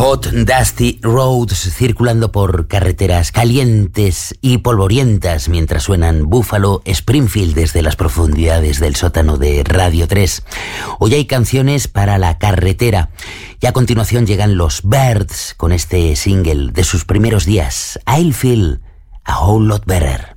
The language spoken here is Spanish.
Hot Dusty Roads, circulando por carreteras calientes y polvorientas mientras suenan Buffalo Springfield desde las profundidades del sótano de Radio 3. Hoy hay canciones para la carretera y a continuación llegan los Byrds con este single de sus primeros días, I'll Feel a Whole Lot Better.